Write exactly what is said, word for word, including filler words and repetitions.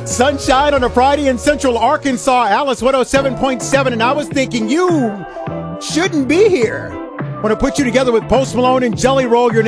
Sunshine on a Friday in Central Arkansas, Alice one oh seven point seven, and I was thinking you shouldn't be here. Want to put you together with Post Malone and Jelly Roll. Your